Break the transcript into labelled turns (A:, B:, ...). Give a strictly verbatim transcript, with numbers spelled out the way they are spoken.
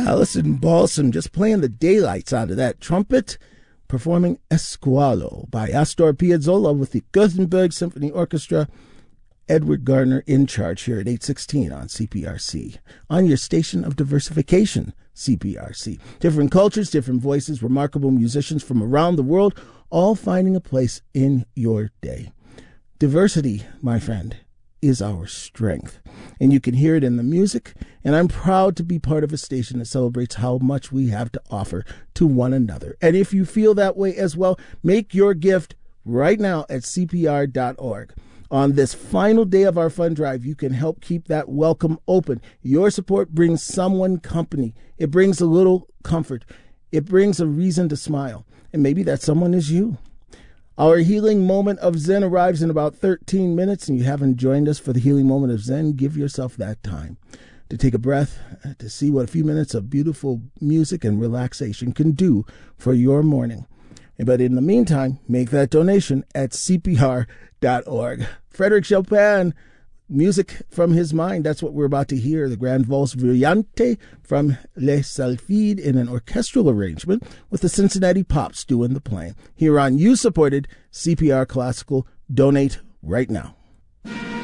A: Allison Balsam just playing the daylights out of that trumpet, performing Esqualo by Astor Piazzolla with the Gothenburg Symphony Orchestra. Edward Gardner in charge here at eight sixteen on C P R C, on your station of diversification, C P R C. Different cultures, different voices, remarkable musicians from around the world, all finding a place in your day. Diversity, my friend, is our strength, and you can hear it in the music, and I'm proud to be part of a station that celebrates how much we have to offer to one another. And if you feel that way as well, make your gift right now at C P R dot org. On this final day of our fund drive, you can help keep that welcome open. Your support brings someone company. It brings a little comfort. It brings a reason to smile. And maybe that someone is you. Our healing moment of Zen arrives in about thirteen minutes, and you haven't joined us for the healing moment of Zen. Give yourself that time to take a breath, to see what a few minutes of beautiful music and relaxation can do for your morning. But in the meantime, make that donation at C P R dot org. Frederic Chopin, music from his mind. That's what we're about to hear. The Grand Valse Brillante from Les Sylphides in an orchestral arrangement with the Cincinnati Pops doing the playing. Here on You-supported C P R Classical. Donate right now.